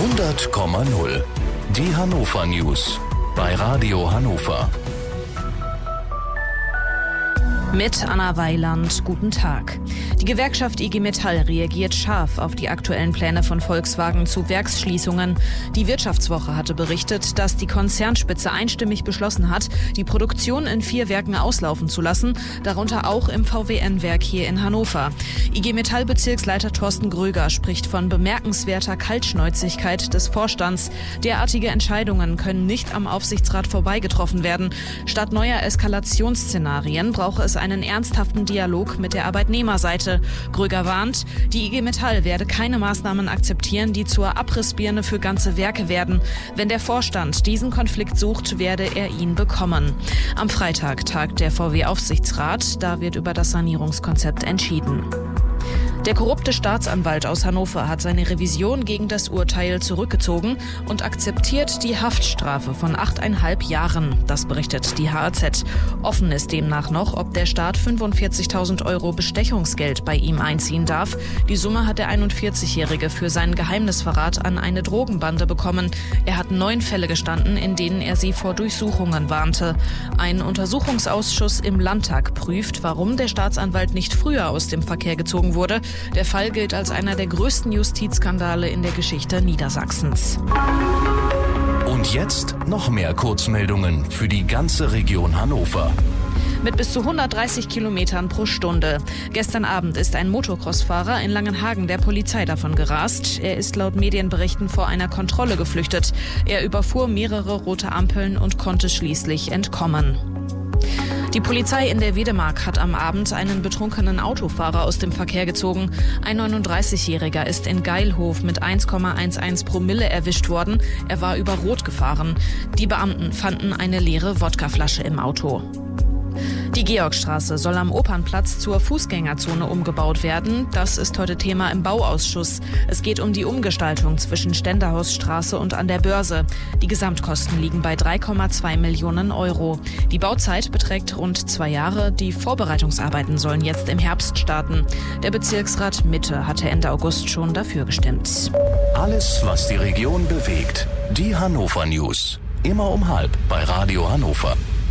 100,0. Die Hannover News bei Radio Hannover. Mit Anna Weiland, guten Tag. Die Gewerkschaft IG Metall reagiert scharf auf die aktuellen Pläne von Volkswagen zu Werksschließungen. Die Wirtschaftswoche hatte berichtet, dass die Konzernspitze einstimmig beschlossen hat, die Produktion in 4 Werken auslaufen zu lassen, darunter auch im VWN-Werk hier in Hannover. IG Metall-Bezirksleiter Thorsten Gröger spricht von bemerkenswerter Kaltschnäuzigkeit des Vorstands. Derartige Entscheidungen können nicht am Aufsichtsrat vorbeigetroffen werden. Statt neuer Eskalationsszenarien brauche es einen ernsthaften Dialog mit der Arbeitnehmerseite. Gröger warnt, die IG Metall werde keine Maßnahmen akzeptieren, die zur Abrissbirne für ganze Werke werden. Wenn der Vorstand diesen Konflikt sucht, werde er ihn bekommen. Am Freitag tagt der VW-Aufsichtsrat. Da wird über das Sanierungskonzept entschieden. Der korrupte Staatsanwalt aus Hannover hat seine Revision gegen das Urteil zurückgezogen und akzeptiert die Haftstrafe von 8,5 Jahren. Das berichtet die HAZ. Offen ist demnach noch, ob der Staat 45.000 € Bestechungsgeld bei ihm einziehen darf. Die Summe hat der 41-Jährige für seinen Geheimnisverrat an eine Drogenbande bekommen. Er hat 9 Fälle gestanden, in denen er sie vor Durchsuchungen warnte. Ein Untersuchungsausschuss im Landtag prüft, warum der Staatsanwalt nicht früher aus dem Verkehr gezogen wurde. Der Fall gilt als einer der größten Justizskandale in der Geschichte Niedersachsens. Und jetzt noch mehr Kurzmeldungen für die ganze Region Hannover. Mit bis zu 130 Kilometern pro Stunde. Gestern Abend ist ein Motocross-Fahrer in Langenhagen der Polizei davon gerast. Er ist laut Medienberichten vor einer Kontrolle geflüchtet. Er überfuhr mehrere rote Ampeln und konnte schließlich entkommen. Die Polizei in der Wedemark hat am Abend einen betrunkenen Autofahrer aus dem Verkehr gezogen. Ein 39-Jähriger ist in Geilhof mit 1,11 Promille erwischt worden. Er war über Rot gefahren. Die Beamten fanden eine leere Wodkaflasche im Auto. Die Georgstraße soll am Opernplatz zur Fußgängerzone umgebaut werden. Das ist heute Thema im Bauausschuss. Es geht um die Umgestaltung zwischen Ständerhausstraße und an der Börse. Die Gesamtkosten liegen bei 3,2 Millionen €. Die Bauzeit beträgt rund 2 Jahre. Die Vorbereitungsarbeiten sollen jetzt im Herbst starten. Der Bezirksrat Mitte hatte Ende August schon dafür gestimmt. Alles, was die Region bewegt. Die Hannover News. Immer um 12 bei Radio Hannover.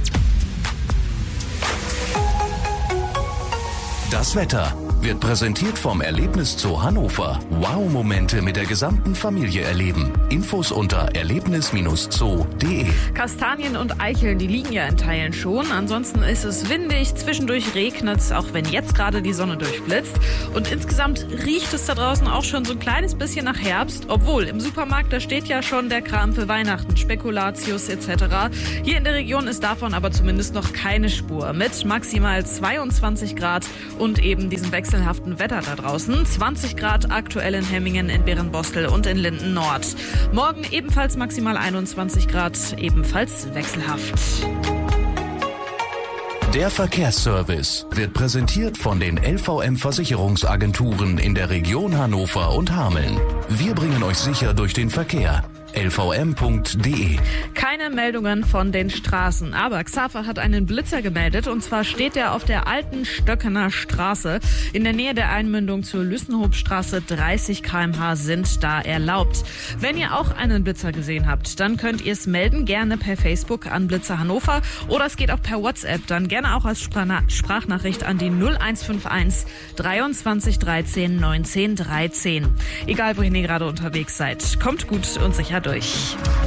Das Wetter wird präsentiert vom Erlebniszoo Hannover. Wow-Momente mit der gesamten Familie erleben. Infos unter erlebnis-zoo.de. Kastanien und Eicheln, die liegen ja in Teilen schon. Ansonsten ist es windig, zwischendurch regnet es, auch wenn jetzt gerade die Sonne durchblitzt. Und insgesamt riecht es da draußen auch schon so ein kleines bisschen nach Herbst. Obwohl, im Supermarkt, da steht ja schon der Kram für Weihnachten, Spekulatius etc. Hier in der Region ist davon aber zumindest noch keine Spur. Mit maximal 22 Grad und eben diesem wechselhaften Wetter da draußen. 20 Grad aktuell in Hemmingen, in Berenbostel und in Linden Nord. Morgen ebenfalls maximal 21 Grad, ebenfalls wechselhaft. Der Verkehrsservice wird präsentiert von den LVM-Versicherungsagenturen in der Region Hannover und Hameln. Wir bringen euch sicher durch den Verkehr. lvm.de. Keine Meldungen von den Straßen, aber Xaver hat einen Blitzer gemeldet und zwar steht er auf der alten Stöckener Straße. In der Nähe der Einmündung zur Lüssenhofstraße 30 km/h sind da erlaubt. Wenn ihr auch einen Blitzer gesehen habt, dann könnt ihr es melden, gerne per Facebook an Blitzer Hannover oder es geht auch per WhatsApp, dann gerne auch als Sprachnachricht an die 0151 23 13 19 13. Egal wohin ihr gerade unterwegs seid, kommt gut und sicher durch.